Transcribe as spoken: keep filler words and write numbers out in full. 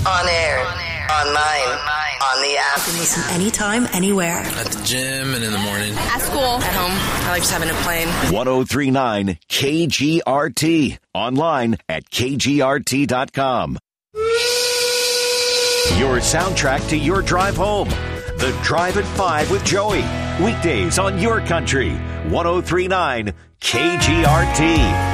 On air. Online. On the app. You can listen anytime, anywhere. At the gym and in the morning. At school. At home. I like just having a plane. ten thirty-nine K G R T. Online at K G R T dot com. Your soundtrack to your drive home. The Drive at five with Joey. Weekdays on your country. ten thirty-nine K G R T.